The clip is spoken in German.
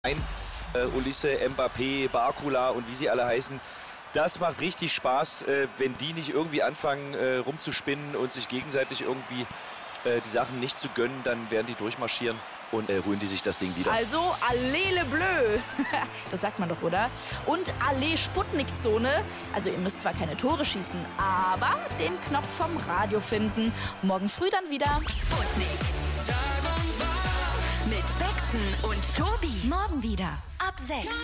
Ulisse, Mbappé, Barcola und wie sie alle heißen. Das macht richtig Spaß, wenn die nicht irgendwie anfangen rumzuspinnen und sich gegenseitig irgendwie die Sachen nicht zu gönnen, dann werden die durchmarschieren und holen die sich das Ding wieder. Also Allez le Bleu, das sagt man doch, oder? Und Allez Sputnik-Zone, also ihr müsst zwar keine Tore schießen, aber den Knopf vom Radio finden. Morgen früh dann wieder. Sputnik. Mit Bexen und Tobi. Morgen wieder ab 6.